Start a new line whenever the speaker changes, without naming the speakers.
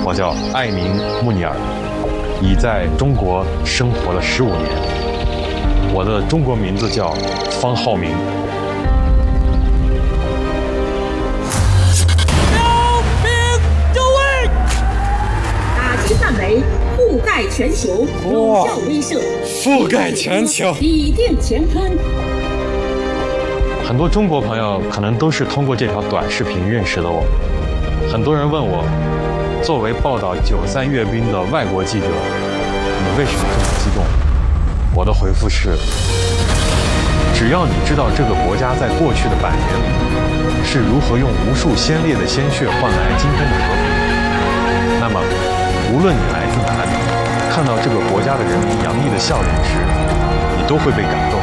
我叫艾明·穆尼尔，已在中国生活了15年。我的中国名字叫方浩明。
标兵就位，
打击范围覆盖全球，有效威慑，
覆盖全球，
抵定乾坤。
很多中国朋友可能都是通过这条短视频认识的我。很多人问我，作为报道93阅兵的外国记者，你为什么这么激动？我的回复是：只要你知道这个国家在过去的100年里是如何用无数先烈的鲜血换来今天的和平，那么无论你来自哪里，看到这个国家的人民洋溢的笑脸时，你都会被感动。